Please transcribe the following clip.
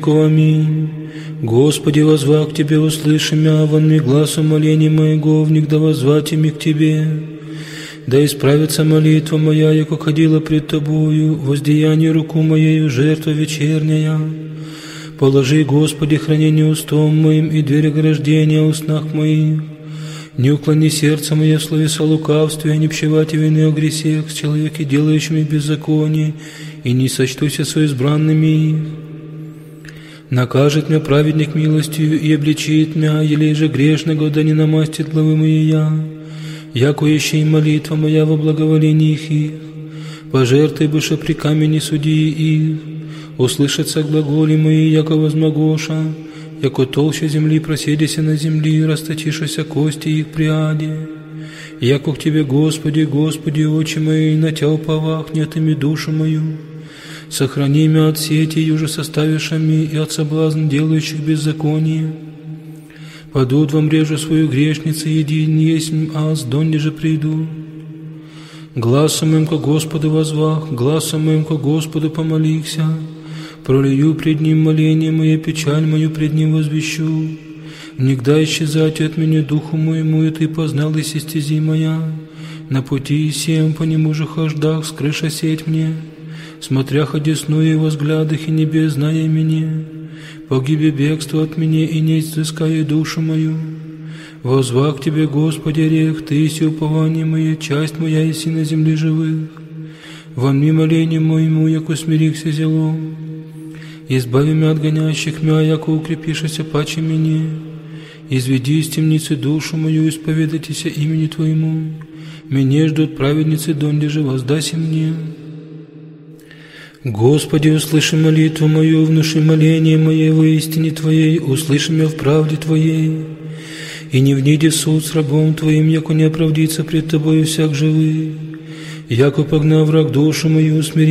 Аминь. Господи, возвах к Тебе, услыши мя, вон ми гласу моления моего, внегда возвати ми к Тебе. Да исправится молитва моя, яко ходила пред Тобою, воздеяние руку моею, жертва вечерняя. Положи, Господи, хранение устом моим и дверь ограждения устнах моих. Не уклони сердце мое в словеса лукавстве, не пчевати вины о гресех с человеки, делающими беззаконие, и не сочтуся со избранными их. Накажет мя праведник милостью и обличит мя, елей же грешного, да не намастит главы моя. Яко еще и молитва моя во благоволениях их, пожертвуй быше при камени судьи их, услышатся глаголи мои, яко возмогоша, яко толща земли проседися на земли, расточишися кости их приаде. Яко к Тебе, Господи, Господи, очи мои, на Тя уповах, не отыми душу мою. Сохрани мя от сети, юже составившими, и от соблазн делающих беззаконие. Падут вам режу свою грешницу, един есть аз, донде же приду. Гласом моим ко Господу возвах, гласом моим ко Господу помолихся. Пролью пред Ним моление мое, печаль мою пред Ним возвещу. Нигда исчезать от меня духу моему, и Ты познал и стези моя. На пути сем по нему же хождах, скрыша сеть мне. Смотря одесную Его взглядах и небес, зная меня. Погибе бегство от меня, и не изыская душу мою. Возвах к Тебе, Господи, рех, Ты си упование мое, часть моя, и си на земле живых. Во мне моление моему, яко смирихся зелом. Избави мя от гонящих мя, яко укрепишься паче мне. Изведи из темницы душу мою, исповедайтеся имени Твоему. Меня ждут праведницы, донде же воздаси мне. Господи, услыши молитву мою, внуши моление мое во истине Твоей, услыши меня в правде Твоей. И не вниди в суд с рабом Твоим, яко не оправдится пред Тобою всяк живый. Яко погнав враг душу мою, смири